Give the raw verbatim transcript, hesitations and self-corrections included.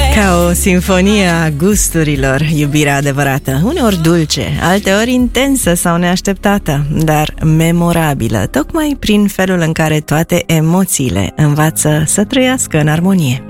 Ca o sinfonie a gusturilor, iubirea adevărată, uneori dulce, alteori intensă sau neașteptată, dar memorabilă, tocmai prin felul în care toate emoțiile învață să trăiască în armonie.